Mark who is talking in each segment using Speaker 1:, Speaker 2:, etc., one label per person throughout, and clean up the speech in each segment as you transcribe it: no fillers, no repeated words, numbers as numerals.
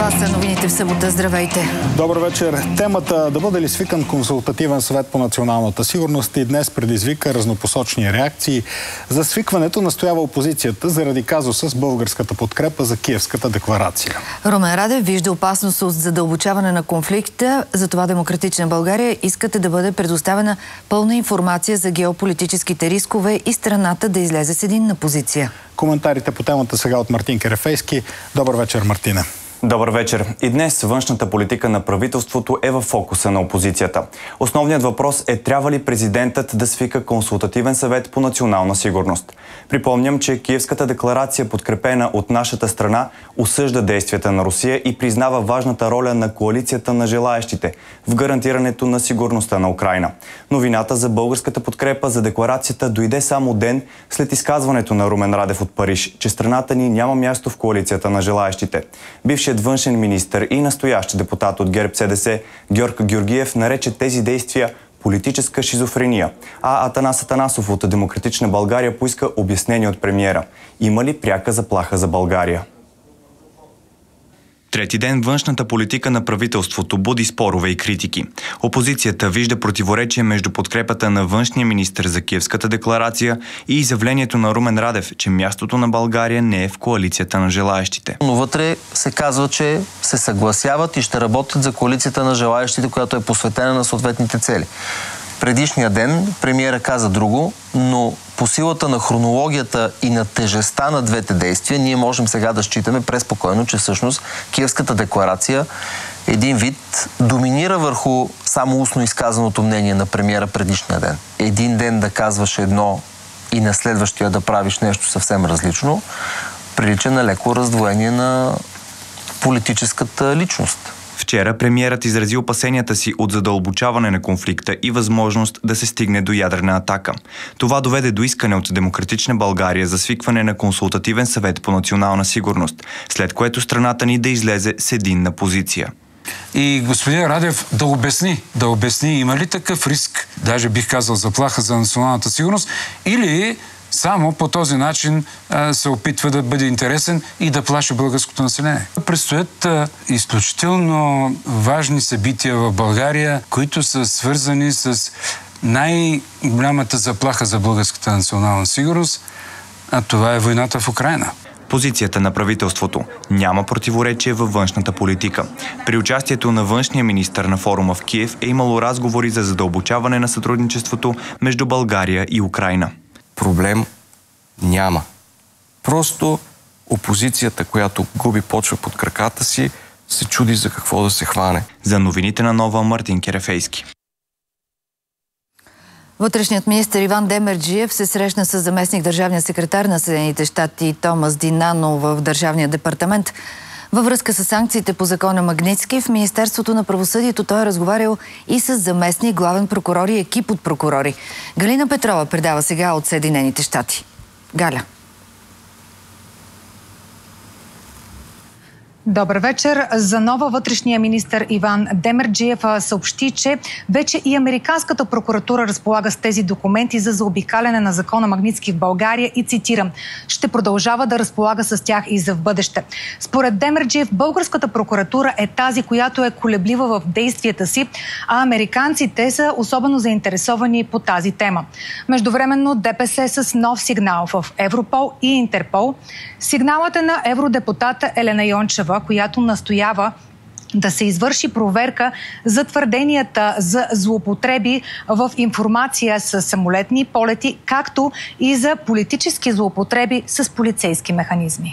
Speaker 1: Това са новините в събота. Здравейте!
Speaker 2: Добър вечер. Темата да бъде ли свикан консултативен съвет по националната сигурност и днес предизвика разнопосочни реакции. За свикването настоява опозицията заради казуса с българската подкрепа за Киевската декларация.
Speaker 1: Румен Радев вижда опасност от задълбочаване на конфликта. Затова Демократична България искате да бъде предоставена пълна информация за геополитическите рискове и страната да излезе с единна позиция.
Speaker 2: Коментарите по темата сега от Мартин Керефейски. Добър вечер, Мартине.
Speaker 3: Добър вечер. И днес външната политика на правителството е в фокуса на опозицията. Основният въпрос е: трябва ли президентът да свика консултативен съвет по национална сигурност? Припомням, че Киевската декларация, подкрепена от нашата страна, осъжда действията на Русия и признава важната роля на коалицията на желаещите в гарантирането на сигурността на Украйна. Новината за българската подкрепа за декларацията дойде само ден след изказването на Румен Радев от Париж, че страната ни няма място в коалицията на желаещите. Бившият външен министър и настоящ депутат от ГЕРБ-СДС Георг Георгиев нарече тези действия политическа шизофрения, а Атанас Атанасов от Демократична България поиска обяснение от премиера. Има ли пряка заплаха за България? Трети ден външната политика на правителството буди спорове и критики. Опозицията вижда противоречие между подкрепата на външния министър за Киевската декларация и изявлението на Румен Радев, че мястото на България не е в коалицията на желаещите.
Speaker 4: Но вътре се казва, че се съгласяват и ще работят за коалицията на желаещите, която е посветена на съответните цели. Предишния ден премиера каза друго, но по силата на хронологията и на тежестта на двете действия, ние можем сега да считаме преспокойно, че всъщност Киевската декларация един вид доминира върху само устно изказаното мнение на премиера предишния ден. Един ден да казваш едно и на следващия да правиш нещо съвсем различно, прилича на леко раздвоение на политическата личност.
Speaker 3: Вчера премиерът изрази опасенията си от задълбочаване на конфликта и възможност да се стигне до ядрена атака. Това доведе до искане от Демократична България за свикване на консултативен съвет по национална сигурност, след което страната ни да излезе с единна позиция.
Speaker 5: И господин Радев да обясни има ли такъв риск, даже бих казал заплаха за националната сигурност, или само по този начин се опитва да бъде интересен и да плаши българското население. Предстоят изключително важни събития в България, които са свързани с най-голямата заплаха за българската национална сигурност, а това е войната в Украйна.
Speaker 3: Позицията на правителството: няма противоречие във външната политика. При участието на външния министър на форума в Киев е имало разговори за задълбочаване на сътрудничеството между България и Украйна.
Speaker 6: Проблем няма. Просто опозицията, която губи почва под краката си, се чуди за какво да се хване.
Speaker 3: За новините на Нова, Мартин Керефейски.
Speaker 1: Вътрешният министър Иван Демерджиев се срещна с заместник държавния секретар на Съединените щати Томас Динано в Държавния департамент. Във връзка с санкциите по закона Магнитски, в Министерството на правосъдието той е разговарял и с заместник главен прокурор и екип от прокурори. Галина Петрова предава сега от Съединените щати. Галя.
Speaker 7: Добър вечер. За нова вътрешния министър Иван Демерджиев съобщи, че вече и американската прокуратура разполага с тези документи за заобикаляне на закона Магнитски в България и цитирам: ще продължава да разполага с тях и за в бъдеще. Според Демерджиев, българската прокуратура е тази, която е колеблива в действията си, а американците са особено заинтересовани по тази тема. Междувременно ДПС с нов сигнал в Европол и Интерпол. Сигналът е на евродепутата Елена Йончева, която настоява да се извърши проверка за твърденията за злоупотреби в информация с самолетни полети, както и за политически злоупотреби с полицейски механизми.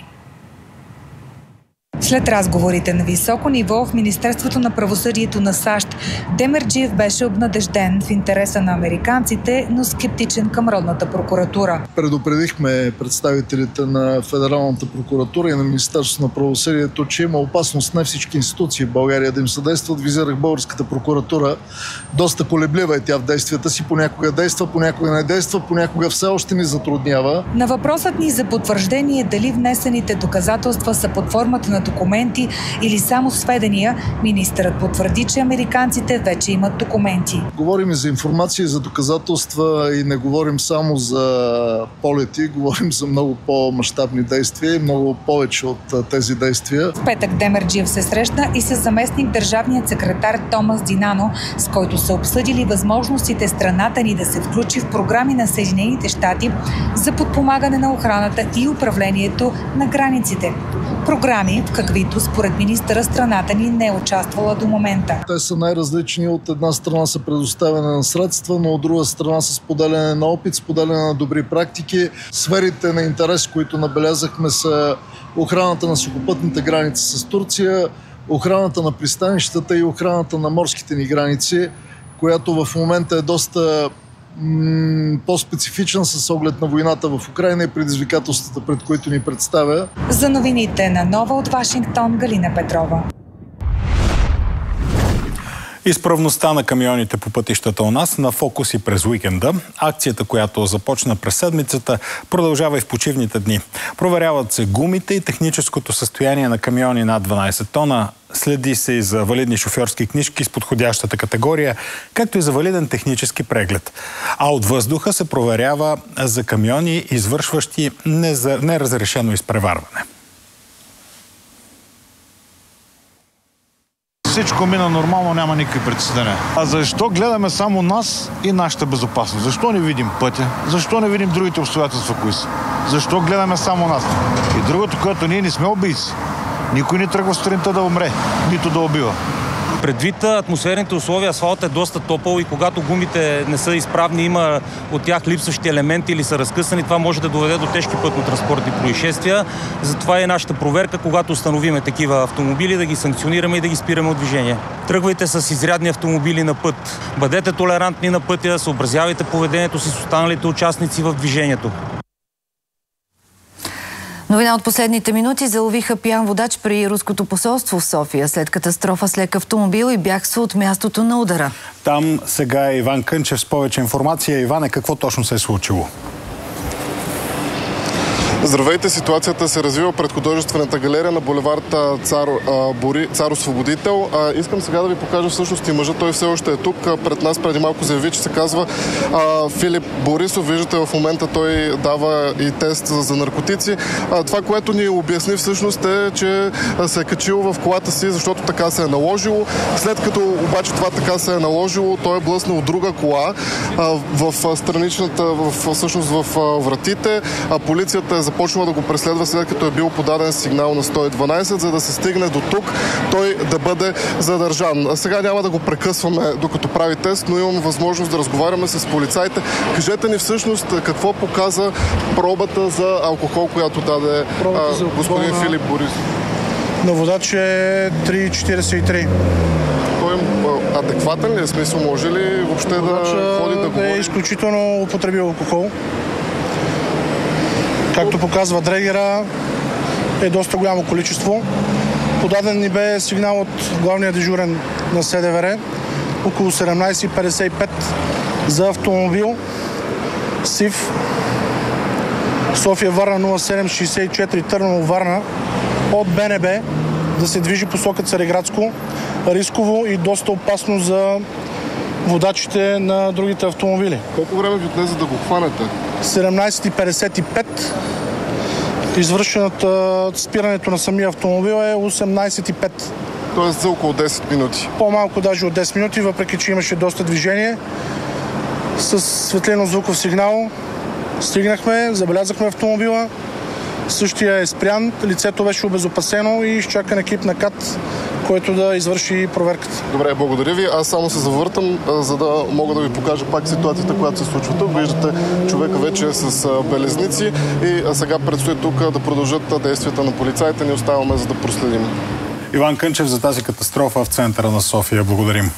Speaker 7: След разговорите на високо ниво в Министерството на правосъдието на САЩ, Демерджиев беше обнадежден в интереса на американците, но скептичен към родната прокуратура.
Speaker 8: Предупредихме представителите на Федералната прокуратура и на Министерството на правосъдието, че има опасност не всички институции в България да им съдействат. Визирах българската прокуратура. Доста колеблива е тя в действията си. Понякога действа, понякога не действа, понякога все още ни затруднява.
Speaker 7: На въпросът ни за потвърждение дали внесените доказателства са под формата на документи или само сведения, министърът потвърди, че американците вече имат документи.
Speaker 8: Говорим и за информация, и за доказателства и не говорим само за полети, говорим за много по-мащабни действия и много повече от тези действия.
Speaker 7: В петък Демерджиев се срещна и с заместник държавният секретар Томас Динано, с който са обсъдили възможностите страната ни да се включи в програми на Съединените щати за подпомагане на охраната и управлението на границите. Програми, в каквито според министъра страната ни не е участвала до момента.
Speaker 8: Те са най-различни. От една страна са предоставяне на средства, но от друга страна са споделяне на опит, споделяне на добри практики. Сферите на интерес, които набелязахме, са охраната на сухопътните граници с Турция, охраната на пристанищата и охраната на морските ни граници, която в момента е доста по-специфичен с оглед на войната в Украйна и предизвикателствата, пред които ни представя.
Speaker 7: За новините на Нова от Вашингтон, Галина Петрова.
Speaker 2: Изправността на камионите по пътищата у нас на фокус и през уикенда. Акцията, която започна през седмицата, продължава и в почивните дни. Проверяват се гумите и техническото състояние на камиони над 12 тона. Следи се и за валидни шофьорски книжки с подходящата категория, както и за валиден технически преглед. А от въздуха се проверява за камиони, извършващи неразрешено изпреварване.
Speaker 9: Всичко мина нормално, няма никакви притеснения. А защо гледаме само нас и нашата безопасност? Защо не видим пътя? Защо не видим другите обстоятелства, кои са? Защо гледаме само нас? И другото, което ние не сме убийци. Никой не тръгва сутринта да умре, нито да убива.
Speaker 10: Предвид атмосферните условия, асфалтът е доста топъл и когато гумите не са изправни, има от тях липсващи елементи или са разкъсани, това може да доведе до тежки пътно-транспортни происшествия. Затова е нашата проверка, когато установиме такива автомобили, да ги санкционираме и да ги спираме от движение. Тръгвайте с изрядни автомобили на път. Бъдете толерантни на пътя, съобразявайте поведението си с останалите участници в движението.
Speaker 1: Новина от последните минути: заловиха пиян водач при руското посолство в София след катастрофа с лек автомобил и бягство от мястото на удара.
Speaker 2: Там сега е Иван Кънчев с повече информация. Иване, какво точно се е случило?
Speaker 11: Здравейте, ситуацията се развива пред художествената галерия на булевард Цар Освободител. Искам сега да ви покажа всъщност и мъжа. Той все още е тук. Пред нас преди малко заяви, че се казва Филип Борисов. Виждате, в момента той дава и тест за наркотици. Това, което ни обясни всъщност е, че се е качил в колата си, защото така се е наложило. След като обаче това така се е наложило, той е блъснал друга кола в страничната, всъщност в вратите. Полицията е започнала да го преследва, след като е бил подаден сигнал на 112, за да се стигне до тук, той да бъде задържан. Сега няма да го прекъсваме докато прави тест, но имам възможност да разговаряме с полицаите. Кажете ни всъщност какво показа пробата за алкохол, която даде господин Филип Борисов.
Speaker 12: На водач е 3,43.
Speaker 11: Той е адекватен ли е? Смисъл, може ли въобще да ходи да говори?
Speaker 12: Е изключително употребил алкохол. Както показва дрегера, е доста голямо количество. Подаден ни бе сигнал от главния дежурен на СДВР около 17:55 за автомобил СИВ София-Варна 0764 Търново-Варна от БНБ да се движи посока Цариградско. Рисково и доста опасно за водачите на другите автомобили.
Speaker 11: Колко време ви отне, за да го хванете?
Speaker 12: 17:55. Извършената спирането на самия автомобил е 18:05.
Speaker 11: Тоест за около 10 минути.
Speaker 12: По-малко даже от 10 минути, въпреки че имаше доста движение. С светлено-звуков сигнал стигнахме, забелязахме автомобила. Същия е спрян, лицето беше обезопасено и изчакан екип на КАТ, който да извърши проверката.
Speaker 11: Добре, благодаря ви. Аз само се завъртам, за да мога да ви покажа пак ситуацията, която се случва тук. Виждате, човека вече е с белезници и сега предстои тук да продължат действията на полицаите. Ни оставаме, за да проследим.
Speaker 2: Иван Кънчев за тази катастрофа в центъра на София. Благодарим.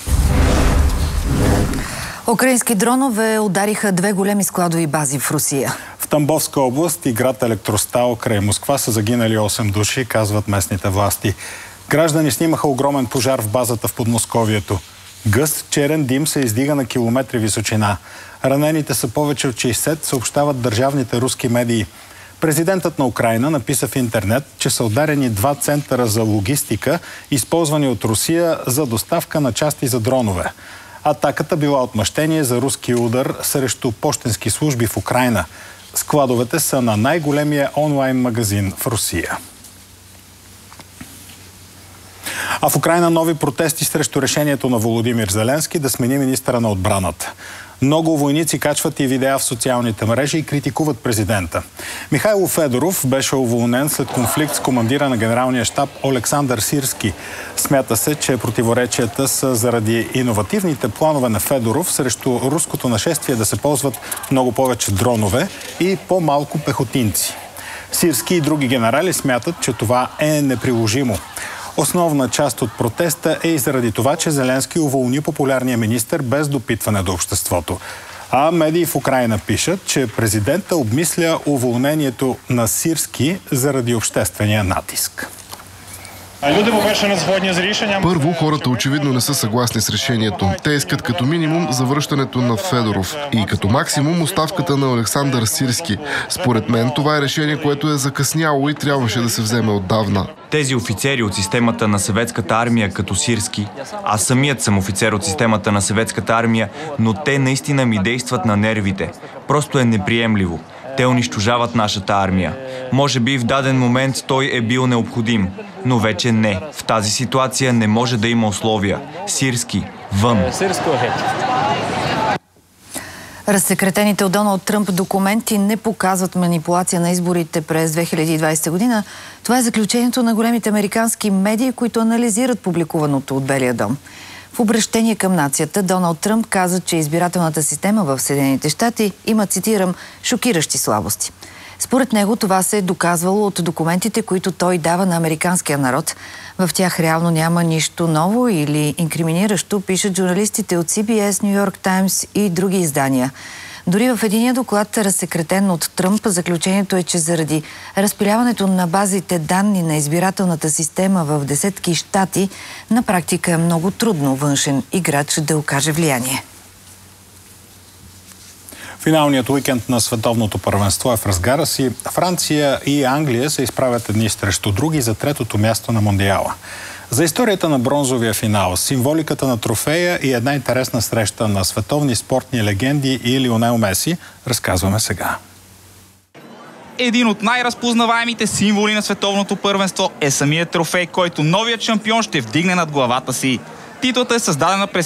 Speaker 1: Украински дронове удариха 2 големи складови бази в Русия.
Speaker 2: В Тамбовска област и град Електростал край Москва са загинали 8 души, казват местните власти. Граждани снимаха огромен пожар в базата в Подмосковието. Гъст черен дим се издига на километри височина. Ранените са повече от 60, съобщават държавните руски медии. Президентът на Украйна написа в интернет, че са ударени 2 центъра за логистика, използвани от Русия за доставка на части за дронове. Атаката била отмъщение за руски удар срещу пощенски служби в Украйна. Складовете са на най-големия онлайн магазин в Русия. А в Украйна нови протести срещу решението на Володимир Зеленски да смени министъра на отбраната. Много войници качват и видеа в социалните мрежи и критикуват президента. Михайло Федоров беше уволнен след конфликт с командира на генералния щаб Олександър Сирски. Смята се, че противоречията са заради иновативните планове на Федоров срещу руското нашествие да се ползват много повече дронове и по-малко пехотинци. Сирски и други генерали смятат, че това е неприложимо. Основна част от протеста е и заради това, че Зеленски уволни популярния министър без допитване до обществото. А медии в Украйна пишат, че президента обмисля уволнението на Сирски заради обществения натиск.
Speaker 11: Първо, хората очевидно не са съгласни с решението. Те искат като минимум завръщането на Федоров и като максимум оставката на Олександър Сирски. Според мен това е решение, което е закъсняло и трябваше да се вземе отдавна.
Speaker 13: Тези офицери от системата на съветската армия като Сирски, аз самият съм офицер от системата на съветската армия, но те наистина ми действат на нервите. Просто е неприемливо. Те унищожават нашата армия. Може би в даден момент той е бил необходим, но вече не. В тази ситуация не може да има условия. Сирски, вън!
Speaker 1: Разсекретените от Доналд Тръмп документи не показват манипулация на изборите през 2020 година. Това е заключението на големите американски медии, които анализират публикуваното от Белия дом. В обръщение към нацията Доналд Тръмп каза, че избирателната система в Съединените щати има, цитирам, шокиращи слабости. Според него това се е доказвало от документите, които той дава на американския народ. В тях реално няма нищо ново или инкриминиращо, пишат журналистите от CBS, Ню Йорк Таймс и други издания. Дори в единия доклад, разсекретен от Тръмп, заключението е, че заради разпиляването на базите данни на избирателната система в десетки щати, на практика е много трудно външен играч да окаже влияние.
Speaker 2: Финалният уикенд на световното първенство е в разгара си. Франция и Англия се изправят едни срещу други за третото място на Мондиала. За историята на бронзовия финал, символиката на трофея и една интересна среща на световни спортни легенди и Лионел Меси разказваме сега.
Speaker 14: Един от най-разпознаваемите символи на световното първенство е самият трофей, който новият шампион ще вдигне над главата си. Титлата е създадена през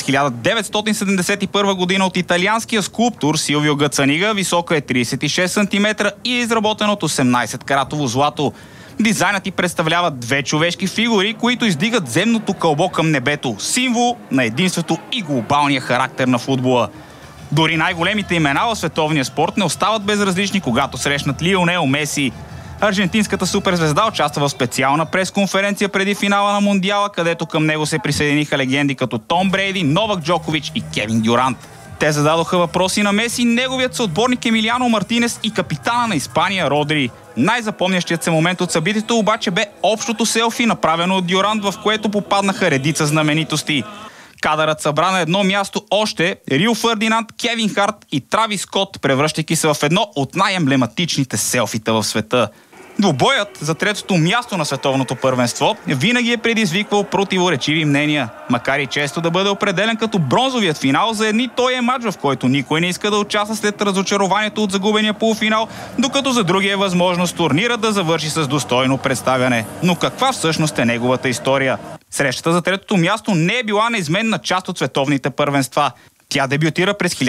Speaker 14: 1971 година от италианския скулптор Силвио Гацанига, висока е 36 см и е изработена от 18-каратово злато. Дизайнът й представлява 2 човешки фигури, които издигат земното кълбо към небето, символ на единството и глобалния характер на футбола. Дори най-големите имена в световния спорт не остават безразлични, когато срещнат Лионел Меси. Аржентинската суперзвезда участва в специална пресконференция преди финала на Мондиала, където към него се присъединиха легенди като Том Брейди, Новак Джокович и Кевин Дюрант. Те зададоха въпроси на Меси, неговият съотборник Емилиано Мартинес и капитана на Испания Родри. Най-запомнящият се момент от събитието обаче бе общото селфи, направено от Дюрант, в което попаднаха редица знаменитости. Кадърът събра на едно място още Рио Фърдинанд, Кевин Харт и Травис Скот, превръщайки се в едно от най-емблематичните селфита в света. Двубоят за третото място на световното първенство винаги е предизвиквал противоречиви мнения. Макар и често да бъде определен като бронзовият финал, за едни той е мач, в който никой не иска да участва след разочарованието от загубения полуфинал, докато за други е възможност турнира да завърши с достойно представяне. Но каква всъщност е неговата история? Срещата за третото място не е била неизменна част от световните първенства. Тя дебютира през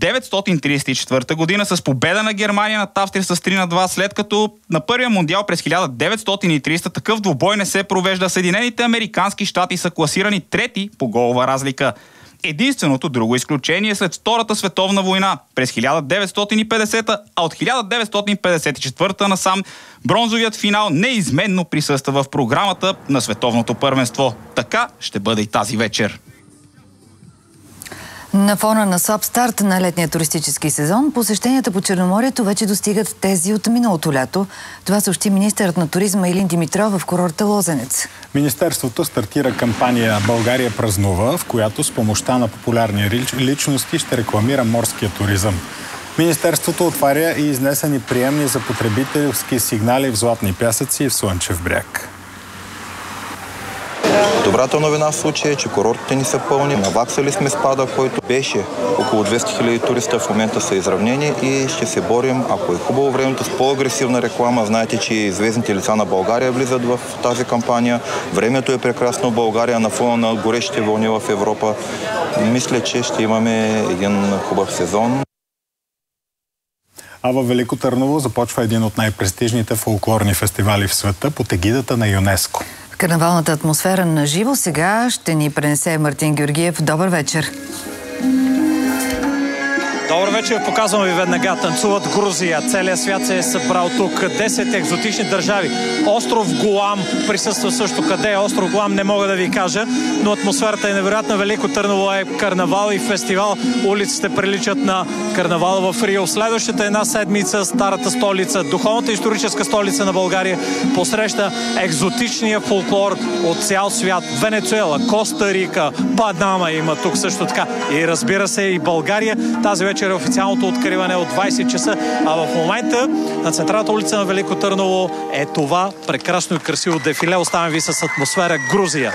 Speaker 14: 1934 година с победа на Германия над Австрия с 3-2, след като на първия мондиал през 1930 такъв двубой не се провежда. Съединените американски щати са класирани трети по голова разлика. Единственото друго изключение е след Втората световна война през 1950, а от 1954 насам бронзовият финал неизменно присъства в програмата на световното първенство. Така ще бъде и тази вечер.
Speaker 1: На фона на слаб старт на летния туристически сезон, посещенията по Черноморието вече достигат тези от миналото лято. Това съобщи министърът на туризма Илин Димитров в курорта Лозенец.
Speaker 2: Министерството стартира кампания «България празнува», в която с помощта на популярни личности ще рекламира морския туризъм. Министерството отваря и изнесени приемни за потребителски сигнали в Златни пясъци и в Слънчев бряг.
Speaker 15: Добрата новина в случая е, че курортите ни са пълни. Наваксали сме спада, който беше около 200 000 туриста, в момента са изравнени и ще се борим, ако е хубаво времето, с по-агресивна реклама. Знаете, че известните лица на България влизат в тази кампания. Времето е прекрасно в България на фона на горещите вълни в Европа. Мисля, че ще имаме един хубав сезон.
Speaker 2: А във Велико Търново започва един от най-престижните фолклорни фестивали в света под егидата на ЮНЕСКО.
Speaker 1: Карнавалната атмосфера на живо сега ще ни пренесе Мартин Георгиев. Добър вечер!
Speaker 16: Добър вечер, показвам ви веднага. Танцуват Грузия. Целият свят се е събрал тук. 10 екзотични държави. Остров Голам присъства също. Къде е остров Голам, не мога да ви кажа, но атмосферата е невероятна. Велико Търново е карнавал и фестивал. Улиците приличат на карнавала в Рио. Следващата една седмица старата столица, духовната историческа столица на България, посреща екзотичния фолклор от цял свят. Венецуела, Коста Рика, Панама има тук също така. И разбира се и България. Тази вечер е официалното откриване от 20 часа, а в момента на централната улица на Велико Търново е това прекрасно и красиво дефиле. Оставям ви с атмосфера Грузия.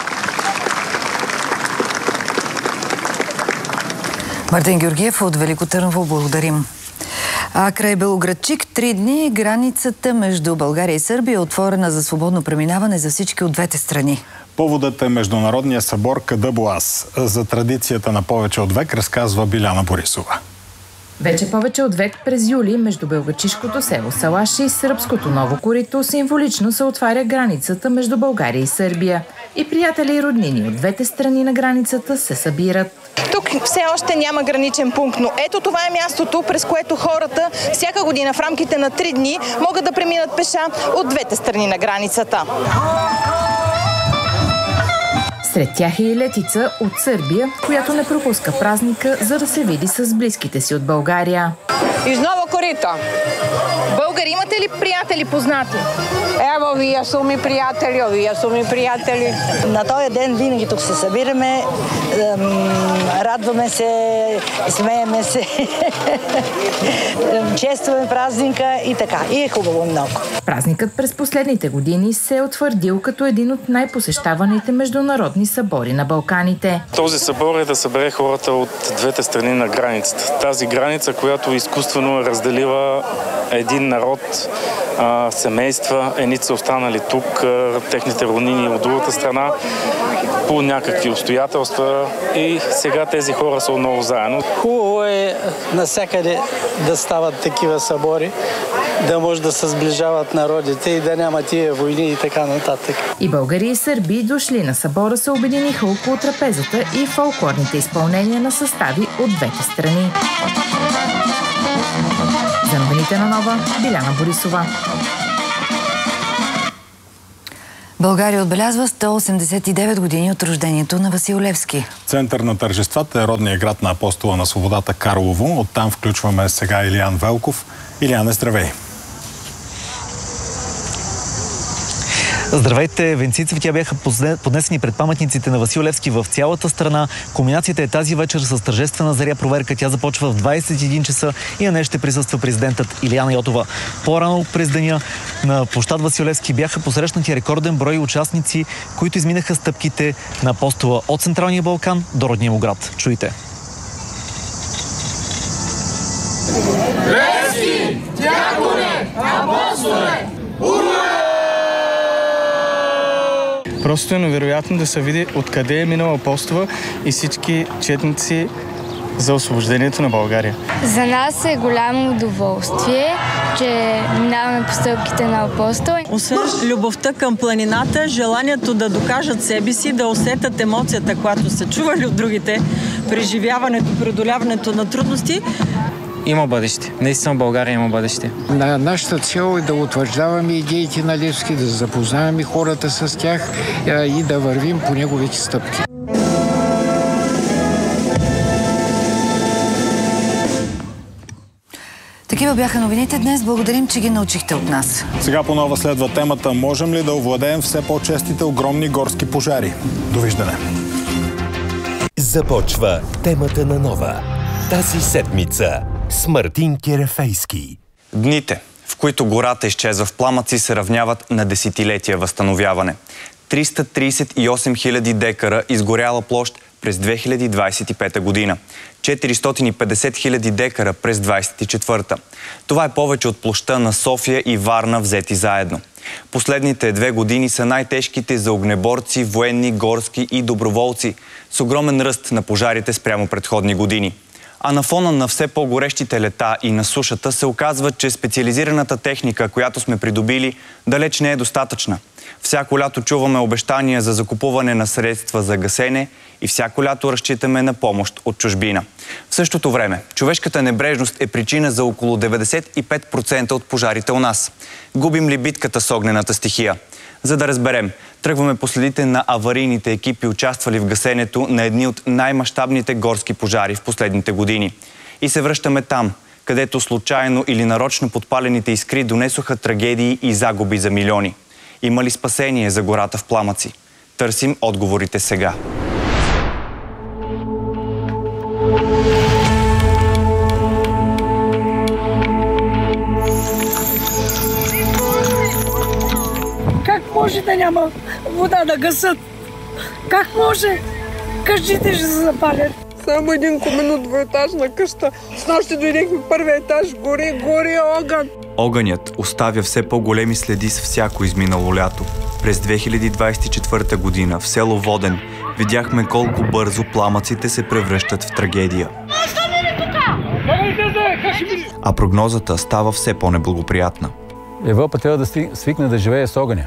Speaker 1: Мартин Георгиев от Велико Търново, благодарим. А край Белоградчик 3 дни границата между България и Сърбия е отворена за свободно преминаване за всички от двете страни.
Speaker 2: Поводът е Международния събор Кадъбоаз. За традицията на повече от век разказва Биляна Борисова.
Speaker 17: Вече повече от век през юли между белгачишкото село Салаши и сръбското Ново Корито символично се отваря границата между България и Сърбия. И приятели и роднини от двете страни на границата се събират.
Speaker 18: Тук все още няма граничен пункт, но ето това е мястото, през което хората всяка година в рамките на 3 дни могат да преминат пеша от двете страни на границата.
Speaker 17: Сред тях е и Летица от Сърбия, която не пропуска празника, за да се види с близките си от България.
Speaker 18: Из Ново Корито. Българи, имате ли приятели познати?
Speaker 19: Ево, вие са ми приятели, вие са ми приятели. На този ден винаги тук се събираме, радваме се, смееме се, честваме празника и така. И е хубаво много.
Speaker 17: Празникът през последните години се е утвърдил като един от най-посещаваните международни събори на Балканите.
Speaker 20: Този събор е да събере хората от двете страни на границата. Тази граница, която изкуствено е разделила един народ, семейства, едните са останали тук, техните роднини от другата страна, по някакви обстоятелства и сега тези хора са отново заедно.
Speaker 21: Хубаво е навсякъде да стават такива събори, да може да се сближават народите и да няма тия войни и така нататък.
Speaker 17: И българи и сърби дошли на събора се обединиха около трапезата и фолклорните изпълнения на състави от двете страни. За новините на Нова, Биляна Борисова.
Speaker 1: България отбелязва 189 години от рождението на Васил Левски.
Speaker 2: Център на тържествата е родния град на апостола на свободата Карлово. Оттам включваме сега Илиян Велков. Илияне, здравей!
Speaker 22: Здравейте, венци цветя бяха поднесени пред паметниците на Васил Левски в цялата страна. Кулминацията е тази вечер с тържествена заря проверка. Тя започва в 21 часа и на нея ще присъства президентът Илияна Йотова. По-рано през деня на площад Васил Левски бяха посрещнати рекорден брой участници, които изминаха стъпките на апостола от Централния Балкан до родния му град. Чуйте!
Speaker 23: Левски, дяконе, апостоле, ура!
Speaker 24: Просто е невероятно да се види откъде е минал апостола и всички четници за освобождението на България.
Speaker 25: За нас е голямо удоволствие, че минаваме по стъпките на апостола.
Speaker 26: Освен любовта към планината, желанието да докажат себе си, да усетят емоцията, която са чували от другите, преживяването, преодоляването на трудности,
Speaker 27: има бъдеще. Наистина България има бъдеще.
Speaker 28: Нашата цел е да утвърждаваме идеите на Левски, да запознаваме хората с тях и да вървим по неговите стъпки.
Speaker 1: Такива бяха новините днес. Благодарим, че ги научихте от нас.
Speaker 2: Сега по нова следва темата: можем ли да овладеем все по-честите огромни горски пожари? Довиждане!
Speaker 29: Започва темата на Нова. Тази седмица
Speaker 3: с Мартин Керефейски.
Speaker 13: Дните, в които гората изчезва в пламъци, се равняват на десетилетия възстановяване. 338 000 декара изгоряла площ през 2025 година. 450 000 декара през 2024. Това е повече от площта на София и Варна взети заедно. Последните 2 години са най-тежките за огнеборци, военни, горски и доброволци, с огромен ръст на пожарите спрямо предходни години. А на фона на все по-горещите лета и на сушата се оказва, че специализираната техника, която сме придобили, далеч не е достатъчна. Всяко лято чуваме обещания за закупуване на средства за гасене и всяко лято разчитаме на помощ от чужбина. В същото време, човешката небрежност е причина за около 95% от пожарите у нас. Губим ли битката с огнената стихия? За да разберем, тръгваме по следите на аварийните екипи, участвали в гасенето на едни от най-мащабните горски пожари в последните години. И се връщаме там, където случайно или нарочно подпалените искри донесоха трагедии и загуби за милиони. Има ли спасение за гората в пламъци? Търсим отговорите сега.
Speaker 4: Как може да няма вода да гасат? Как може? Къщите ще се запалят.
Speaker 5: Само един комин от двоетажна къща. С нощи дойдехме първия етаж, гори огън.
Speaker 13: Огънят оставя все по-големи следи с всяко изминало лято. През 2024 година в село Воден видяхме колко бързо пламъците се превръщат в трагедия. А прогнозата става все по-неблагоприятна.
Speaker 6: Европа трябва да свикне да живее с огъня.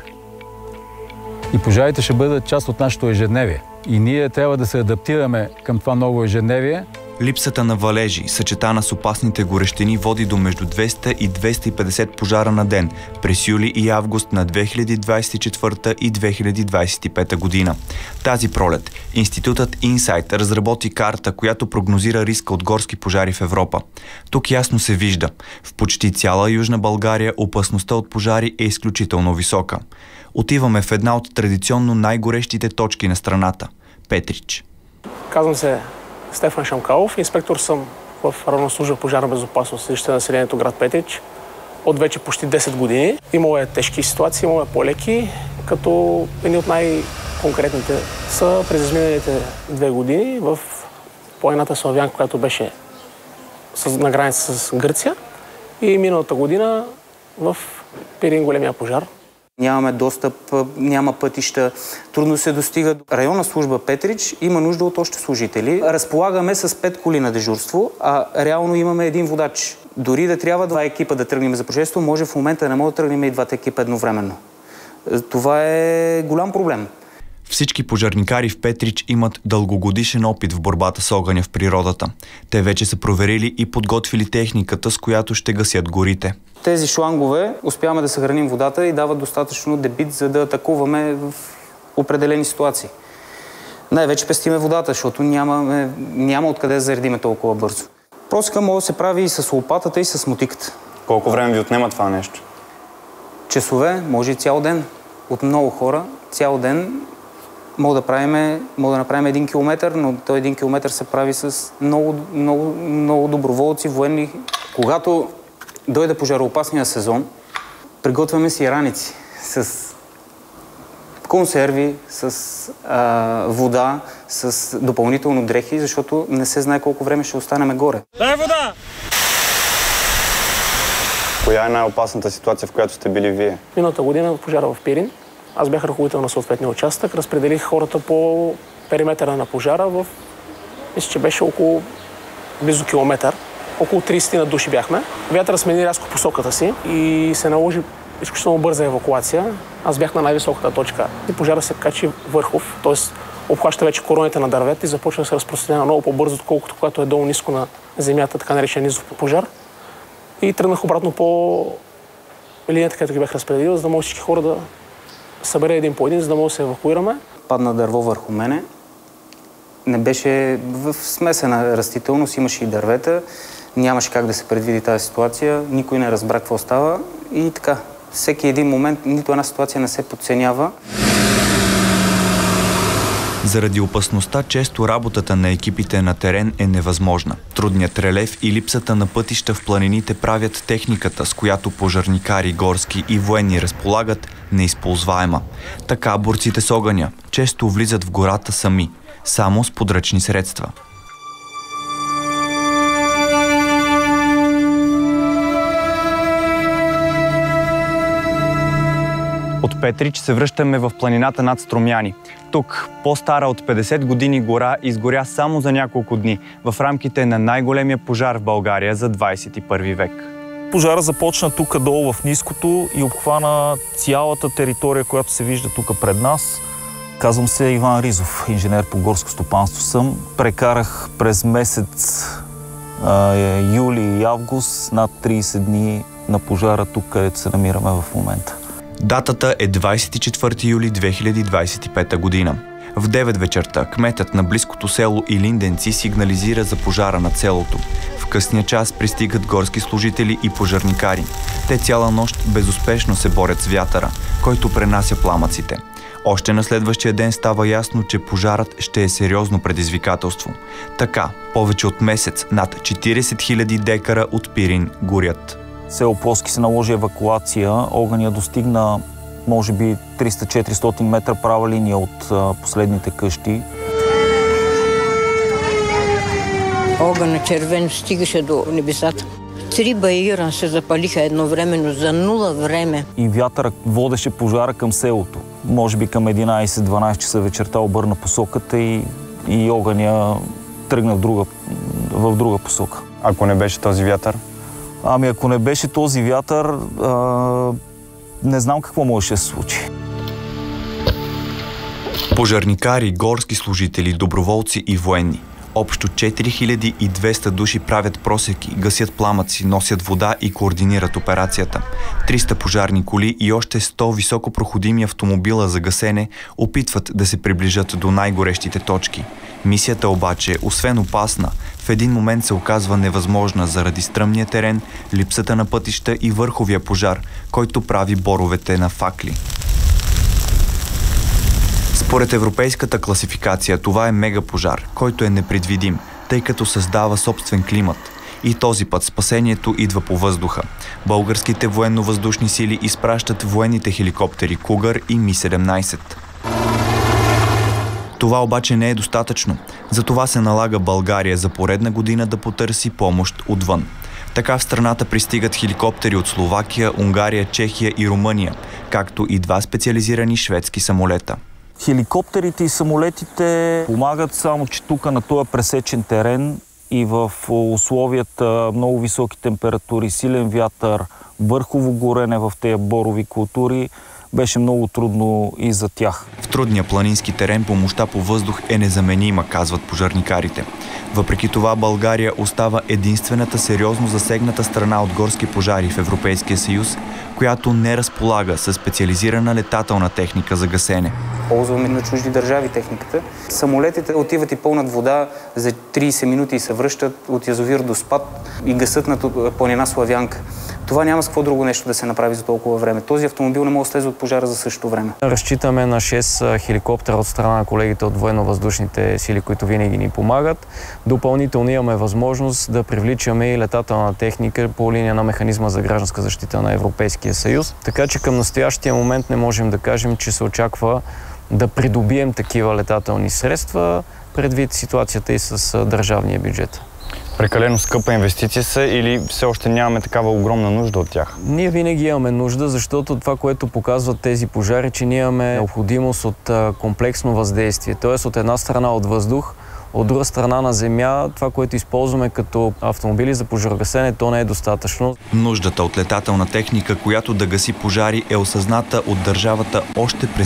Speaker 6: И пожарите ще бъдат част от нашето ежедневие. И ние трябва да се адаптираме към това ново ежедневие.
Speaker 13: Липсата на валежи, съчетана с опасните горещини, води до между 200 и 250 пожара на ден през юли и август на 2024 и 2025 година. Тази пролет Институтът Инсайт разработи карта, която прогнозира риска от горски пожари в Европа. Тук ясно се вижда, в почти цяла Южна България опасността от пожари е изключително висока. Отиваме в една от традиционно най-горещите точки на страната – Петрич.
Speaker 7: Казвам се Стефан Шамкалов, инспектор съм в Районна служба пожарна безопасност и защита на населението град Петрич от вече почти 10 години. Имало е тежки ситуации, имало е по-леки, като едни от най-конкретните са през изминалите 2 години в планината Славянка, която беше на граница с Гърция, и миналата година в Пирин големия пожар.
Speaker 8: Нямаме достъп, няма пътища, трудно се достига. Районна служба Петрич има нужда от още служители. Разполагаме с 5 коли на дежурство, а реално имаме един водач. Дори да трябва 2 екипа да тръгнем за пожарство, може в момента не може да тръгнем и 2 екипа едновременно. Това е голям проблем.
Speaker 13: Всички пожарникари в Петрич имат дългогодишен опит в борбата с огъня в природата. Те вече са проверили и подготвили техниката, с която ще гасят горите.
Speaker 8: Тези шлангове успяваме да съхраним водата и дават достатъчно дебит, за да атакуваме в определени ситуации. Най-вече пестиме водата, защото няма откъде да заредиме толкова бързо. Просека може да се прави и с лопатата, и с мотиката.
Speaker 13: Колко време ви отнема това нещо?
Speaker 8: Часове, може и цял ден. От много хора, цял ден мога да направим 1 километър, но този 1 километър се прави с много доброволци, военни. Когато дойде пожароопасния сезон, приготвяме си раници с консерви, с вода, с допълнително дрехи, защото не се знае колко време ще останем горе.
Speaker 7: Дай вода!
Speaker 13: Коя е най-опасната ситуация, в която сте били вие?
Speaker 7: Миналата година пожара в Пирин. Аз бях ръководител на съответния участък. Разпределих хората по периметъра на пожара мисля, че беше около близо километър. Около 30 на души бяхме. Вятъра смени рязко посоката си и се наложи изключително бърза евакуация. Аз бях на най-високата точка и пожара се качи върхов, т.е. обхваща вече короните на дървета и започва да се разпространява много по-бързо, отколкото когато е долу ниско на земята, така наречен низов пожар. И тръгнах обратно по линията, където ги бях разпределил, за да може всички хора да събере един по един, за да може да се евакуираме.
Speaker 8: Падна дърво върху мене. Не беше в смесена растителност, имаше и дървета. Нямаше как да се предвиди тази ситуация. Никой не разбра какво става. И така, всеки един момент, нито една ситуация не се подценява.
Speaker 13: Заради опасността, често работата на екипите на терен е невъзможна. Трудният релеф и липсата на пътища в планините правят техниката, с която пожарникари, горски и военни разполагат, неизползваема. Така борците с огъня често влизат в гората сами, само с подръчни средства.
Speaker 9: От Петрич се връщаме в планината над Струмяни. Тук, по-стара от 50 години гора, изгоря само за няколко дни в рамките на най-големия пожар в България за 21 век.
Speaker 10: Пожара започна тук долу в ниското и обхвана цялата територия, която се вижда тук пред нас. Казвам се Иван Ризов, инженер по горско стопанство съм. Прекарах през месец юли и август над 30 дни на пожара тук, където се намираме в момента.
Speaker 13: Датата е 24 юли 2025 година. В 9 вечерта кметът на близкото село Илинденци сигнализира за пожара над селото. В късния час пристигат горски служители и пожарникари. Те цяла нощ безуспешно се борят с вятъра, който пренася пламъците. Още на следващия ден става ясно, че пожарът ще е сериозно предизвикателство. Така, повече от месец над 40 000 декара от Пирин горят.
Speaker 10: Село Плоски се наложи евакуация. Огъня достигна, може би, 300-400 метра права линия от последните къщи.
Speaker 11: Огънът червен стигаше до небесата. 3 баира се запалиха едновременно за 0 време.
Speaker 10: И вятърът водеше пожара към селото. Може би към 11-12 часа вечерта обърна посоката и огъня тръгна в друга посока.
Speaker 9: Ако не беше този вятър?
Speaker 10: Ами ако не беше този вятър, не знам какво можеше да се случи.
Speaker 13: Пожарникари, горски служители, доброволци и военни. Общо 4200 души правят просеки, гасят пламъци, носят вода и координират операцията. 300 пожарни коли и още 100 високопроходими автомобила за гасене опитват да се приближат до най-горещите точки. Мисията обаче, освен опасна, в един момент се оказва невъзможна заради стръмния терен, липсата на пътища и върховия пожар, който прави боровете на факли. Според европейската класификация, това е мегапожар, който е непредвидим, тъй като създава собствен климат. И този път спасението идва по въздуха. Българските военно-въздушни сили изпращат военните хеликоптери Кугър и Ми-17. Това обаче не е достатъчно. Затова се налага България за поредна година да потърси помощ отвън. Така в страната пристигат хеликоптери от Словакия, Унгария, Чехия и Румъния, както и 2 специализирани шведски самолета.
Speaker 10: Хеликоптерите и самолетите помагат, само че тук на този пресечен терен и в условията много високи температури, силен вятър, върхово горене в тези борови култури, беше много трудно и за тях.
Speaker 13: В трудния планински терен помощта по въздух е незаменима, казват пожарникарите. Въпреки това България остава единствената сериозно засегната страна от горски пожари в Европейския съюз, която не разполага със специализирана летателна техника за гасене.
Speaker 8: Ползваме на чужди държави техниката. Самолетите отиват и пълнат вода за 30 минути и се връщат от язовир до спад и гасат на планина Славянка. Това няма с какво друго нещо да се направи за толкова време. Този автомобил не може да слезе от пожара за същото време.
Speaker 27: Разчитаме на 6 хеликоптера от страна на колегите от военно-въздушните сили, които винаги ни помагат. Допълнително имаме възможност да привличаме и летателна техника по линия на механизма за гражданска защита на Европейския съюз. Така че към настоящия момент не можем да кажем, че се очаква да придобием такива летателни средства, предвид ситуацията и с държавния бюджет.
Speaker 9: Прекалено скъпа инвестиция са или все още нямаме такава огромна нужда от тях?
Speaker 27: Ние винаги имаме нужда, защото това, което показват тези пожари, че ние имаме необходимост от комплексно въздействие. Т.е. от една страна от въздух, от друга страна на земя, това, което използваме като автомобили за пожарогасене, то не е достатъчно.
Speaker 13: Нуждата от летателна техника, която да гаси пожари, е осъзната от държавата още през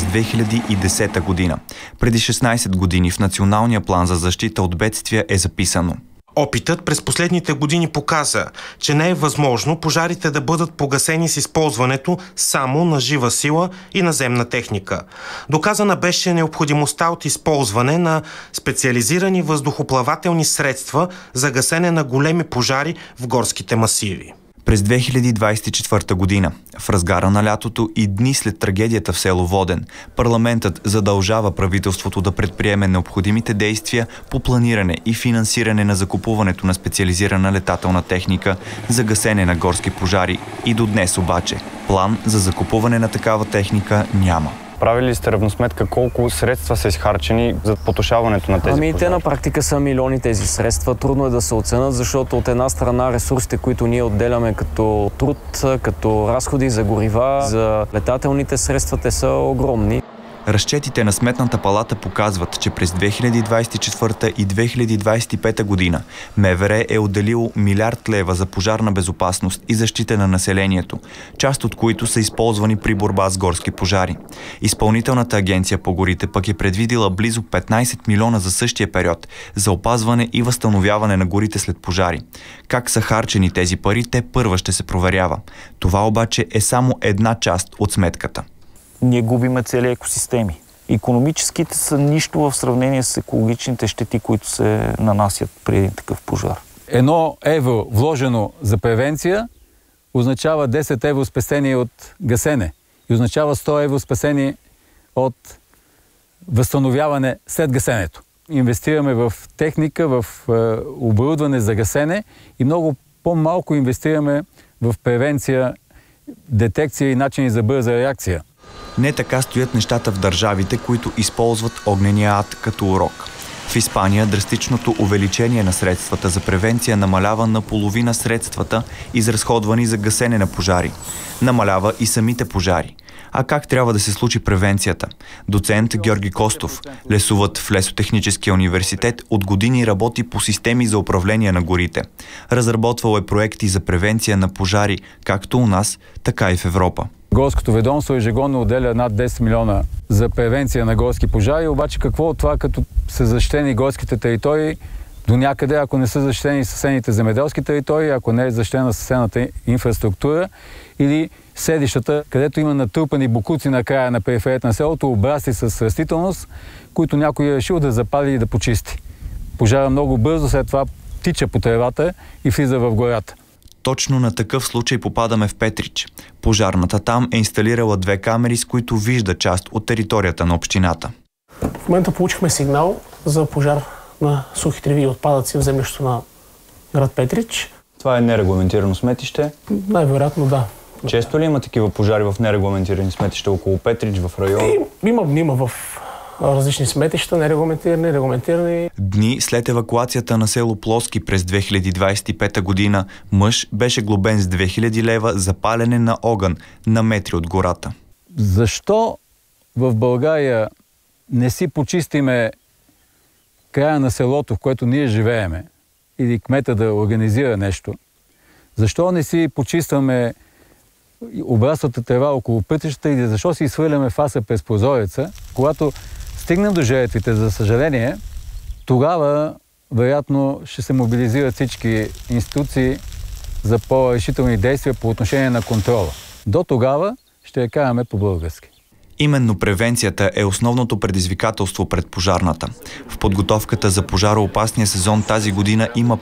Speaker 13: 2010 година. Преди 16 години в Националния план за защита от бедствия е записано:
Speaker 12: опитът през последните години показа, че не е възможно пожарите да бъдат погасени с използването само на жива сила и наземна техника. Доказана беше необходимостта от използване на специализирани въздухоплавателни средства за гасене на големи пожари в горските масиви.
Speaker 13: През 2024 година, в разгара на лятото и дни след трагедията в село Воден, парламентът задължава правителството да предприеме необходимите действия по планиране и финансиране на закупуването на специализирана летателна техника за гасене на горски пожари. И до днес обаче план за закупуване на такава техника няма.
Speaker 9: Правили сте равносметка колко средства са изхарчени за потушаването на тези пожари?
Speaker 27: Те на практика са милиони тези средства. Трудно е да се оценят, защото от една страна ресурсите, които ние отделяме като труд, като разходи за горива, за летателните средства, те са огромни.
Speaker 13: Разчетите на Сметната палата показват, че през 2024 и 2025 година МВР е отделило 1 милиард лева за пожарна безопасност и защита на населението, част от които са използвани при борба с горски пожари. Изпълнителната агенция по горите пък е предвидила близо 15 милиона за същия период за опазване и възстановяване на горите след пожари. Как са харчени тези пари, те първа ще се проверява. Това обаче е само една част от сметката.
Speaker 10: Ние губиме цели екосистеми. Икономическите са нищо в сравнение с екологичните щети, които се нанасят при един такъв пожар.
Speaker 6: 1 евро вложено за превенция означава 10 евро спестение от гасене и означава 100 евро спестение от възстановяване след гасенето. Инвестираме в техника, в оборудване за гасене и много по-малко инвестираме в превенция, детекция и начини за бърза реакция.
Speaker 13: Не така стоят нещата в държавите, които използват огнения ад като урок. В Испания драстичното увеличение на средствата за превенция намалява наполовина средствата, изразходвани за гасене на пожари. Намалява и самите пожари. А как трябва да се случи превенцията? Доцент Георги Костов, лесовът в Лесотехническия университет, от години работи по системи за управление на горите. Разработвал е проекти за превенция на пожари, както у нас, така и в Европа.
Speaker 6: Горското ведомство ежегодно отделя над 10 милиона за превенция на горски пожари, обаче какво от това, като са защитени горските територии, до някъде, ако не са защитени съседните земеделски територии, ако не е защитена съседната инфраструктура или селищата, където има натрупани боклуци на края на периферията на селото, обрасли с растителност, които някой е решил да запали и да почисти. Пожара много бързо, след това тича по тревата и влиза в гората.
Speaker 13: Точно на такъв случай попадаме в Петрич. Пожарната там е инсталирала 2 камери, с които вижда част от територията на общината.
Speaker 7: В момента получихме сигнал за пожар на сухи треви и отпадъци в землището на град Петрич.
Speaker 9: Това е нерегламентирано сметище?
Speaker 7: Най-вероятно да.
Speaker 9: Често ли има такива пожари в нерегламентирани сметища около Петрич, в района?
Speaker 7: Има в различни сметища, нерегламентирани, регламентирани.
Speaker 13: Дни след евакуацията на село Плоски през 2025 година, мъж беше глобен с 2000 лева за палене на огън на метри от гората.
Speaker 6: Защо в България не си почистиме края на селото, в което ние живееме, или кмета да организира нещо? Защо не си почистваме обраслата трева около пътищата или защо си свърляме фаса през прозореца? Когато стигнем до жертвите, за съжаление, тогава вероятно ще се мобилизират всички институции за по-решителни действия по отношение на контрола. До тогава ще я караме по-български.
Speaker 13: Именно превенцията е основното предизвикателство пред пожарната. В подготовката за пожароопасния сезон тази година има